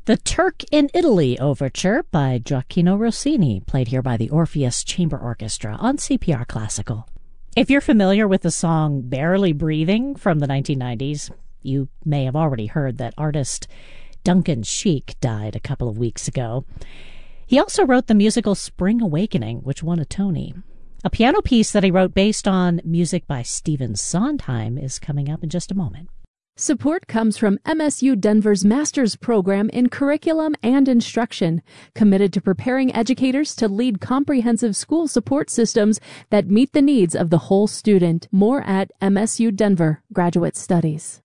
The Turk in Italy Overture by Gioacchino Rossini, played here by the Orpheus Chamber Orchestra on CPR Classical. If you're familiar with the song Barely Breathing from the 1990s, you may have already heard that artist Duncan Sheik died a couple of weeks ago. He also wrote the musical Spring Awakening, which won a Tony. A piano piece that he wrote based on music by Stephen Sondheim is coming up in just a moment. Support comes from MSU Denver's Master's Program in Curriculum and Instruction, committed to preparing educators to lead comprehensive school support systems that meet the needs of the whole student. More at MSU Denver Graduate Studies.